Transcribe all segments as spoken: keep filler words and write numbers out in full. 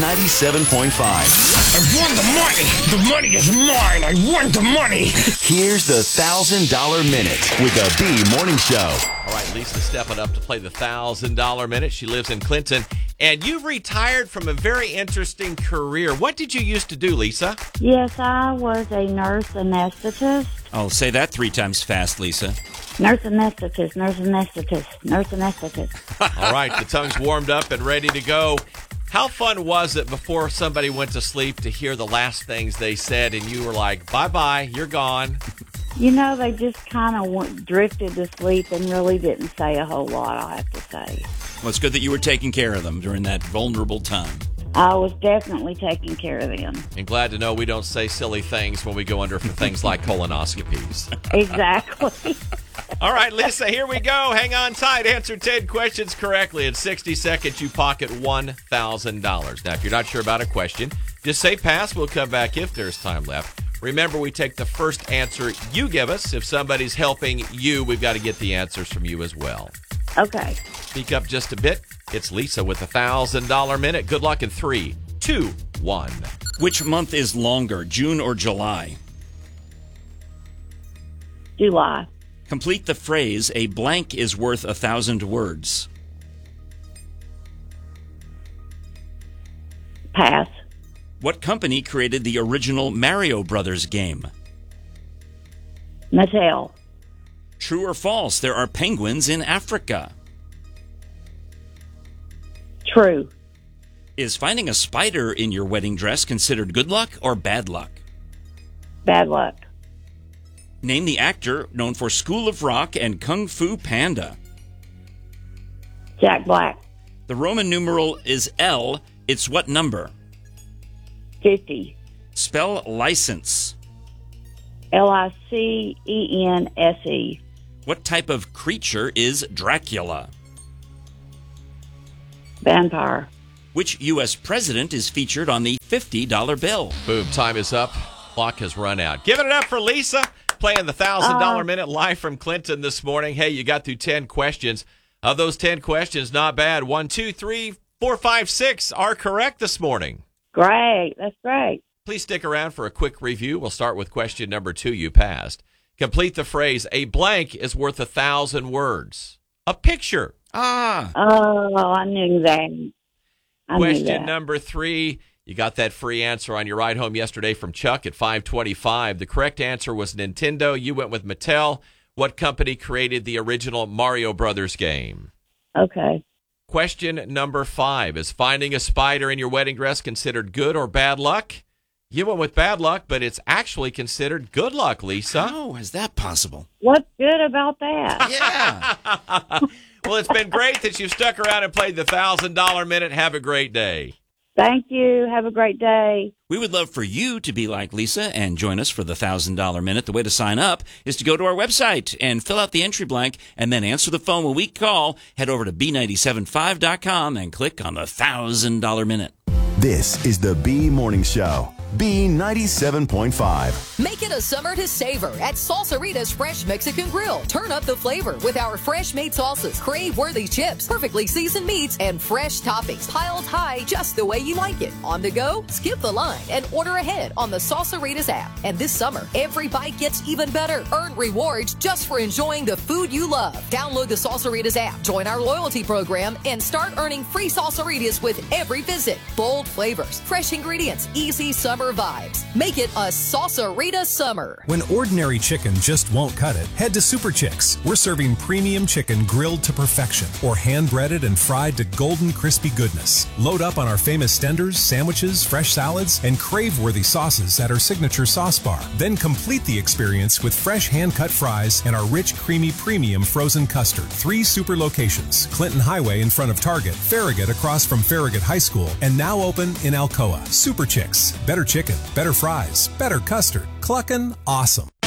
ninety-seven point five. I won the money. The money is mine. I won the money. Here's the one thousand dollar Minute with the B Morning Show. All right, Lisa stepping up to play the one thousand dollar Minute. She lives in Clinton. And you retired from a very interesting career. What did you used to do, Lisa? Yes, I was a nurse anesthetist. Oh, say that three times fast, Lisa. Nurse anesthetist, nurse anesthetist, nurse anesthetist. All right, the tongue's warmed up and ready to go. How fun was it before somebody went to sleep to hear the last things they said and you were like, bye-bye, you're gone? You know, they just kind of drifted to sleep and really didn't say a whole lot, I have to say. Well, it's good that you were taking care of them during that vulnerable time. I was definitely taking care of them. And glad to know we don't say silly things when we go under for things like colonoscopies. Exactly. All right, Lisa, here we go. Hang on tight. Answer ten questions correctly. In sixty seconds, you pocket one thousand dollars. Now, if you're not sure about a question, just say pass. We'll come back if there's time left. Remember, we take the first answer you give us. If somebody's helping you, we've got to get the answers from you as well. Okay. Speak up just a bit. It's Lisa with the one thousand dollar Minute. Good luck in three, two, one. Which month is longer, June or July? July. Complete the phrase, a blank is worth a thousand words. Pass. What company created the original Mario Brothers game? Mattel. True or false, there are penguins in Africa? True. Is finding a spider in your wedding dress considered good luck or bad luck? Bad luck. Name the actor known for School of Rock and Kung Fu Panda. Jack Black. The Roman numeral is L. It's what number? fifty. Spell license. L I C E N S E. What type of creature is Dracula? Vampire. Which U S president is featured on the fifty dollar bill? Boom, time is up. Clock has run out. Giving it up for Lisa, playing the one thousand dollar Uh, Minute live from Clinton this morning. Hey, you got through ten questions. Of those ten questions, not bad. One, two, three, four, five, six are correct this morning. Great. That's great. Please stick around for a quick review. We'll start with question number two you passed. Complete the phrase, a blank is worth a thousand words. A picture. Ah. Oh, I knew that. I knew Question that. number three. You got that free answer on your ride home yesterday from Chuck at five twenty-five. The correct answer was Nintendo. You went with Mattel. What company created the original Mario Brothers game? Okay. Question number five. Is finding a spider in your wedding dress considered good or bad luck? You went with bad luck, but it's actually considered good luck, Lisa. How is that possible? What's good about that? Yeah. Well, it's been great that you've stuck around and played the one thousand dollar Minute. Have a great day. Thank you. Have a great day. We would love for you to be like Lisa and join us for the one thousand dollar Minute. The way to sign up is to go to our website and fill out the entry blank and then answer the phone when we call. Head over to B nine seven five dot com and click on the one thousand dollar Minute. This is the B Morning Show. B ninety-seven point five. Make it a summer to savor at Salsarita's Fresh Mexican Grill. Turn up the flavor with our fresh-made salsas, crave-worthy chips, perfectly seasoned meats, and fresh toppings piled high just the way you like it. On the go? Skip the line and order ahead on the Salsarita's app. And this summer, every bite gets even better. Earn rewards just for enjoying the food you love. Download the Salsarita's app, join our loyalty program, and start earning free Salsaritas with every visit. Bold flavors, fresh ingredients, easy summer vibes. Make it a Salsarita summer. When ordinary chicken just won't cut it, head to Super Chicks. We're serving premium chicken grilled to perfection or hand-breaded and fried to golden crispy goodness. Load up on our famous tenders, sandwiches, fresh salads, and crave-worthy sauces at our signature sauce bar. Then complete the experience with fresh hand-cut fries and our rich, creamy, premium frozen custard. Three super locations: Clinton Highway in front of Target, Farragut across from Farragut High School, and now open in Alcoa. Super Chicks. Better chicken, better fries, better custard. Cluckin' awesome.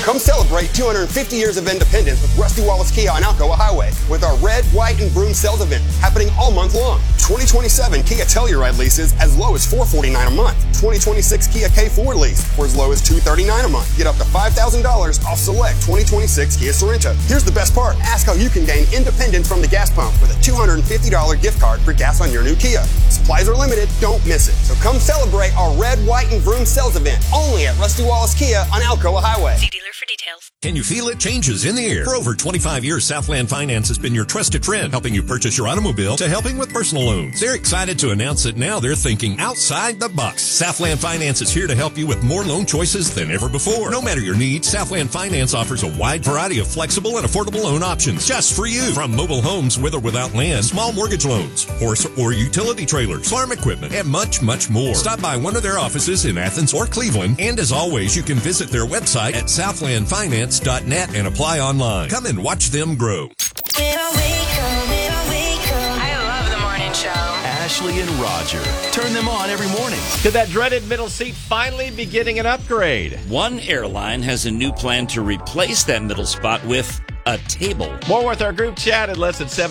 Come celebrate two hundred fifty years of independence with Rusty Wallace Kia on Alcoa Highway with our red, white, and broom sales event happening all month long. twenty twenty-seven Kia Telluride leases as low as four hundred forty-nine dollars a month. twenty twenty-six Kia K four lease for as low as two hundred thirty-nine dollars a month. Get up to five thousand dollars off select twenty twenty-six Kia Sorento. Here's the best part. Ask how you can gain independence from the gas pump with a two hundred fifty dollars gift card for gas on your new Kia. Supplies are limited. Don't miss it. So come celebrate our red, white, and broom sales event only at Rusty Wallace Kia on Alcoa Highway. See dealer for details. Can you feel it? Changes in the air. For over twenty-five years, Southland Finance has been your trusted friend, helping you purchase your automobile to helping with personal loans. They're excited to announce that now they're thinking outside the box. Southland Finance is here to help you with more loan choices than ever before. No matter your needs, Southland Finance offers a wide variety of flexible and affordable loan options just for you. From mobile homes with or without land, small mortgage loans, horse or utility trailers, farm equipment, and much, much more. Stop by one of their offices in Athens or Cleveland, and as always, you can visit their website at southland finance dot net and apply online. Come and watch them grow. I love the morning show. Ashley and Roger. Turn them on every morning. Could that dreaded middle seat finally be getting an upgrade? One airline has a new plan to replace that middle spot with a table. More with our group chat in less than seven.